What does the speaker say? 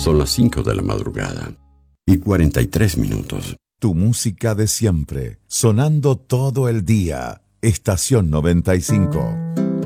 Son las 5 de la madrugada y 43 minutos. Tu música de siempre, sonando todo el día. Estación 95.